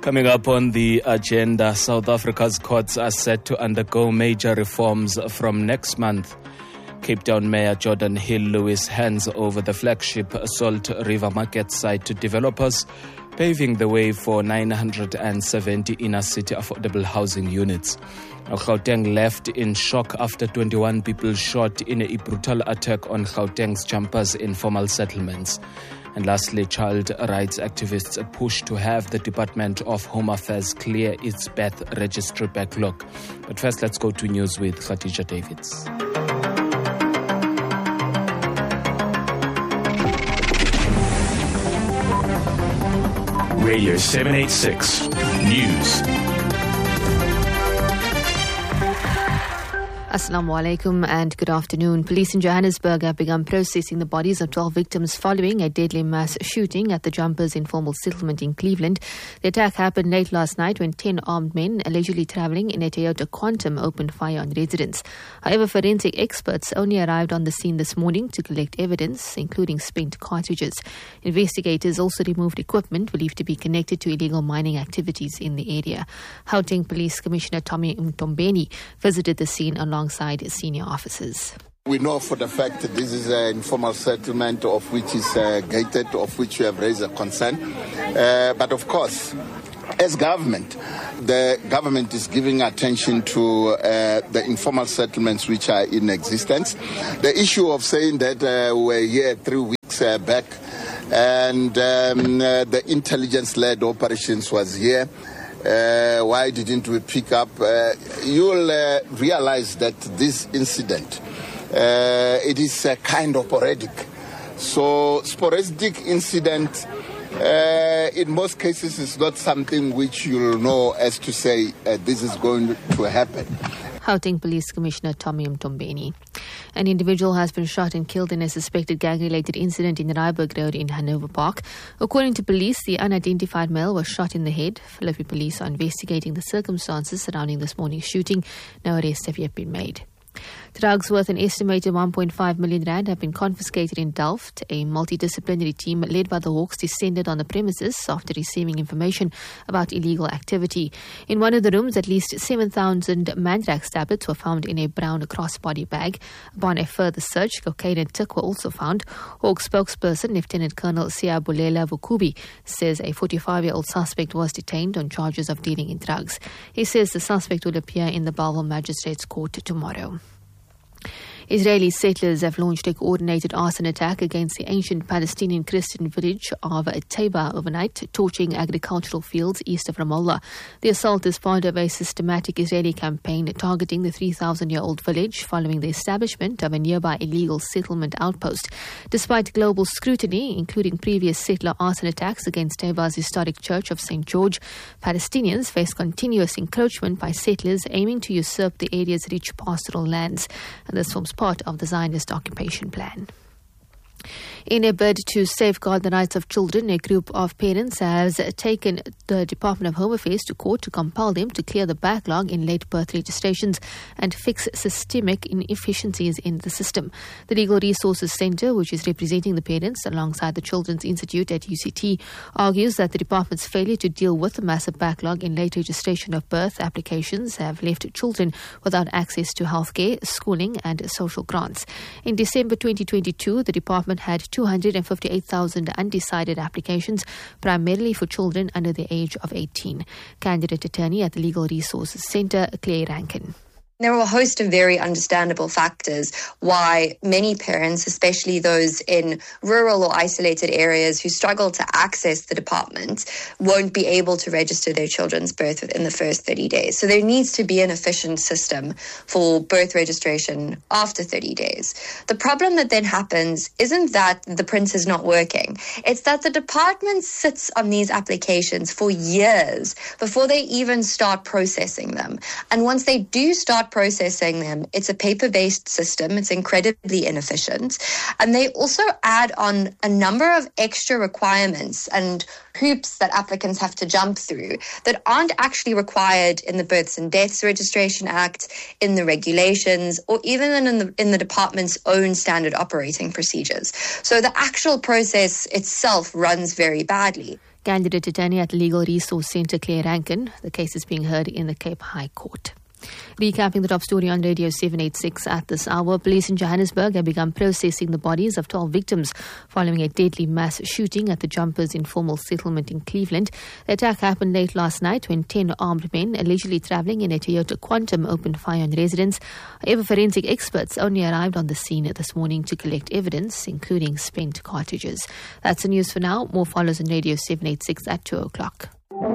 Coming up on the agenda, South Africa's courts are set to undergo major reforms from next month. Cape Town Mayor Jordan Hill-Lewis hands over the flagship Salt River Market site to developers, paving the way for 970 inner-city affordable housing units. Gauteng left in shock after 21 people shot in a brutal attack on Gauteng's jumpers informal settlements. And lastly, child rights activists push to have the Department of Home Affairs clear its birth registry backlog. But first, let's go to news with Khadija Davids. Radio 786 News. Assalamu alaikum and good afternoon. Police in Johannesburg have begun processing the bodies of 12 victims following a deadly mass shooting at the Jumpers informal settlement in Cleveland. The attack happened late last night when 10 armed men allegedly travelling in a Toyota Quantum opened fire on residents. However, forensic experts only arrived on the scene this morning to collect evidence, including spent cartridges. Investigators also removed equipment believed to be connected to illegal mining activities in the area. Gauteng Police Commissioner Tommy Mtombeni visited the scene alongside senior officers. We know for the fact that this is an informal settlement of which is gated, of which we have raised a concern. But of course, as government, the government is giving attention to the informal settlements which are in existence. The issue of saying that we're here 3 weeks back and the intelligence-led operations was here. Why didn't we pick up? You'll realize that this incident, it is kind of sporadic. So sporadic incident, in most cases, is not something which you'll know as to say this is going to happen. Gauteng Police Commissioner Tommy Mtombeni. An individual has been shot and killed in a suspected gang-related incident in Ryburg Road in Hanover Park. According to police, the unidentified male was shot in the head. Philippi police are investigating the circumstances surrounding this morning's shooting. No arrests have yet been made. Drugs worth an estimated 1.5 million rand have been confiscated in Delft. A multidisciplinary team led by the Hawks descended on the premises after receiving information about illegal activity. In one of the rooms, at least 7,000 Mandrax tablets were found in a brown crossbody bag. Upon a further search, cocaine and tik were also found. Hawks spokesperson Lieutenant Colonel Siyabulela Vukubi says a 45-year-old suspect was detained on charges of dealing in drugs. He says the suspect will appear in the Bellville Magistrates Court tomorrow. Israeli settlers have launched a coordinated arson attack against the ancient Palestinian Christian village of Taiba overnight, torching agricultural fields east of Ramallah. The assault is part of a systematic Israeli campaign targeting the 3,000-year-old village following the establishment of a nearby illegal settlement outpost. Despite global scrutiny, including previous settler arson attacks against Taiba's historic church of St. George, Palestinians face continuous encroachment by settlers aiming to usurp the area's rich pastoral lands. And this forms part of the Zionist occupation plan. In a bid to safeguard the rights of children, a group of parents has taken the Department of Home Affairs to court to compel them to clear the backlog in late birth registrations and fix systemic inefficiencies in the system. The Legal Resources Centre, which is representing the parents alongside the Children's Institute at UCT, argues that the department's failure to deal with the massive backlog in late registration of birth applications have left children without access to healthcare, schooling and social grants. In December 2022, the department had 258,000 undecided applications, primarily for children under the age of 18. Candidate attorney at the Legal Resources Centre, Claire Rankin. There are a host of very understandable factors why many parents, especially those in rural or isolated areas who struggle to access the department, won't be able to register their children's birth within the first 30 days. So there needs to be an efficient system for birth registration after 30 days. The problem that then happens isn't that the print is not working. It's that the department sits on these applications for years before they even start processing them. And once they do start processing them, it's a paper-based system. It's incredibly inefficient. And they also add on a number of extra requirements and hoops that applicants have to jump through that aren't actually required in the Births and Deaths Registration Act, in the regulations, or even in the department's own standard operating procedures. So the actual process itself runs very badly. Candidate attorney at the Legal Resource Centre, Claire Rankin. The case is being heard in the Cape High Court. Recapping the top story on Radio 786 at this hour, police in Johannesburg have begun processing the bodies of 12 victims following a deadly mass shooting at the Jumpers Informal Settlement in Cleveland. The attack happened late last night when 10 armed men allegedly travelling in a Toyota Quantum opened fire on residents. However, forensic experts only arrived on the scene this morning to collect evidence, including spent cartridges. That's the news for now. More follows on Radio 786 at 2 o'clock.